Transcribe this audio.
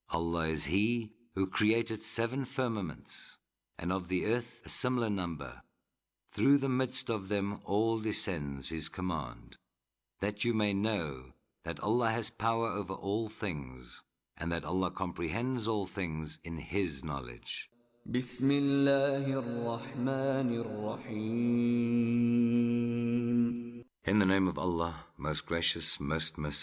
Allah is He who created 7 firmaments, and of the earth a similar number. Through the midst of them all descends His command, that you may know that Allah has power over all things, and that Allah comprehends all things in His knowledge. بسم الله الرحمن الرحيم. In the name of Allah, most gracious, most merciful.